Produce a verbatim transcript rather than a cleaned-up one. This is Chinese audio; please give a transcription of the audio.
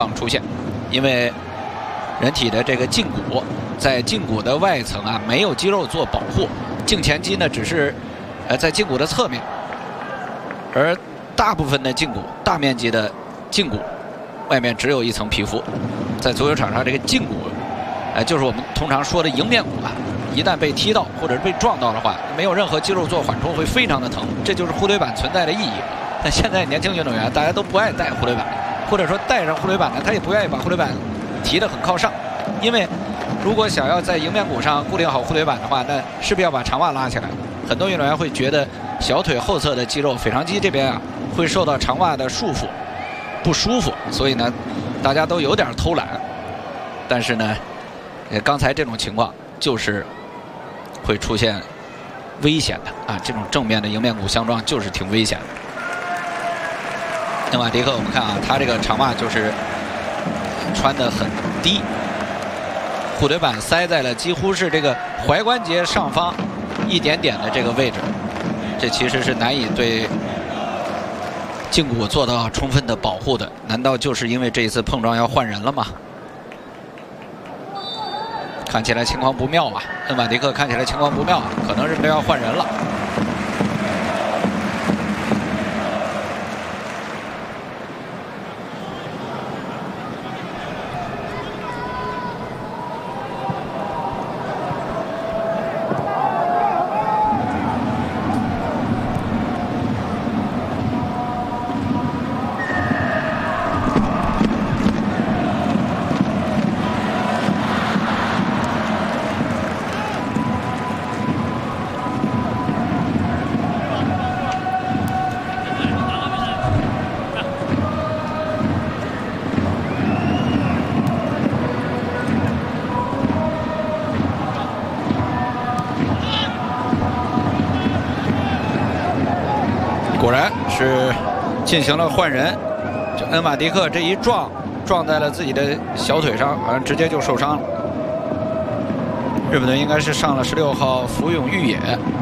出现，因为人体的这个胫骨在胫骨的外层啊没有肌肉做保护，胫前肌呢只是呃在胫骨的侧面，而大部分的胫骨大面积的胫骨外面只有一层皮肤，在足球场上这个胫骨，呃就是我们通常说的迎面骨啊，一旦被踢到或者是被撞到的话，没有任何肌肉做缓冲会非常的疼，这就是护腿板存在的意义。但现在年轻运动员大家都不爱带护腿板。 或者说带上护腿板呢，他也不愿意把护腿板提得很靠上，因为如果想要在迎面骨上固定好护腿板的话，那势必要把长袜拉起来。很多运动员会觉得小腿后侧的肌肉，腓肠肌这边啊会受到长袜的束缚，不舒服，所以呢，大家都有点偷懒。但是呢，呃，刚才这种情况就是会出现危险的啊，这种正面的迎面骨相撞就是挺危险的。 恩瓦迪克，我们看啊，他这个长袜就是穿得很低，护腿板塞在了几乎是这个踝关节上方一点点的这个位置，这其实是难以对胫骨做到充分的保护的。难道就是因为这一次碰撞要换人了吗？看起来情况不妙啊！恩瓦迪克看起来情况不妙啊，可能是要换人了。 果然是进行了换人，这恩瓦迪克这一撞，撞在了自己的小腿上，好像直接就受伤了。日本队应该是上了十六号福永裕也。